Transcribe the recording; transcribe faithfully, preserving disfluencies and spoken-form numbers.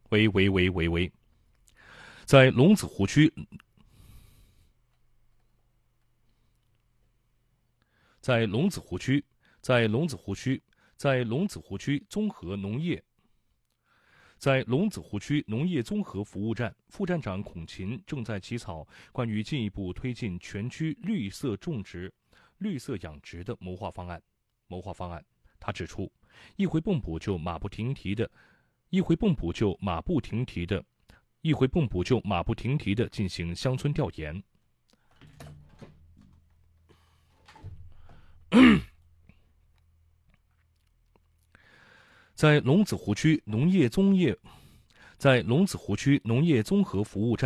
喂喂喂喂喂，在龙子湖区，在龙子湖区，在龙子湖区，在龙子湖区综合农业，在龙子湖区农业综合服务站，副站长孔琴正在起草关于进一步推进全区绿色种植、绿色养殖的谋划方案。谋划方案，他指出，一回蚌埠就马不停蹄的，一回蚌埠就马不停蹄的，一回蚌埠就马不停蹄的进行乡村调研。在龙子湖区农业综业，在龙子湖区农业综合服务站。